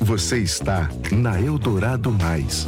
Você está na Eldorado Mais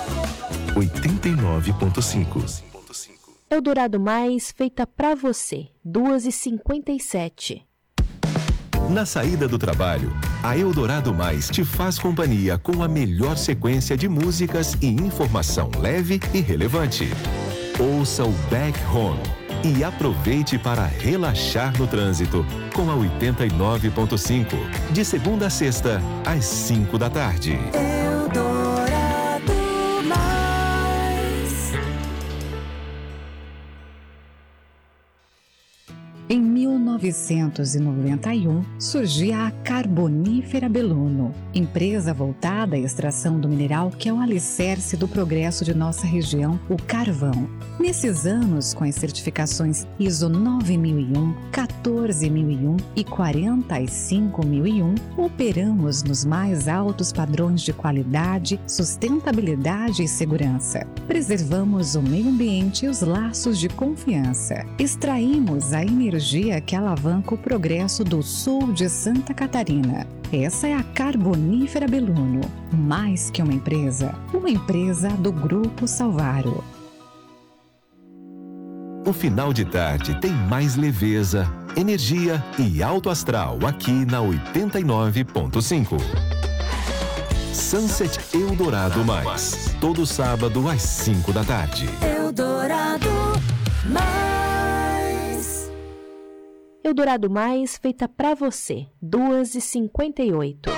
89.5. Eldorado Mais, feita pra você, 2h57. Na saída do trabalho, a Eldorado Mais te faz companhia com a melhor sequência de músicas e informação leve e relevante. Ouça o Back Home e aproveite para relaxar no trânsito com a 89.5, de segunda a sexta, às 5 da tarde. Eldorado Mais. Em 1991, surgia a Carbonífera Beluno, empresa voltada à extração do mineral que é o alicerce do progresso de nossa região, o carvão. Nesses anos, com as certificações ISO 9001, 14001 e 45001, operamos nos mais altos padrões de qualidade, sustentabilidade e segurança. Preservamos o meio ambiente e os laços de confiança. Extraímos a energia que alavanca o progresso do sul de Santa Catarina. Essa é a Carbonífera Beluno, mais que uma empresa do Grupo Salvaro. O final de tarde tem mais leveza, energia e alto astral aqui na 89.5. Sunset Eldorado Mais, todo sábado às 5 da tarde. Eldorado Mais. Eldorado Mais, feita pra você, 2h58.